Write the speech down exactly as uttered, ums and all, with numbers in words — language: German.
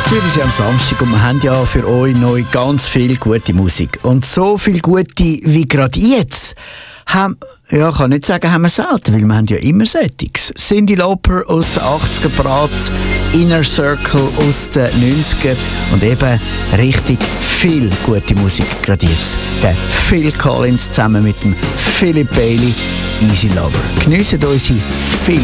Wir sind am Samstag und wir haben ja für euch neu ganz viel gute Musik. Und so viel gute wie gerade jetzt haben, ja, kann nicht sagen, haben wir selten, weil wir haben ja immer Settings. Cyndi Lauper aus den achtziger, Bratz, Inner Circle aus den neunziger und eben richtig viel gute Musik gerade jetzt. Der Phil Collins zusammen mit dem Philip Bailey, Easy Lover. Geniessen unsere Phil.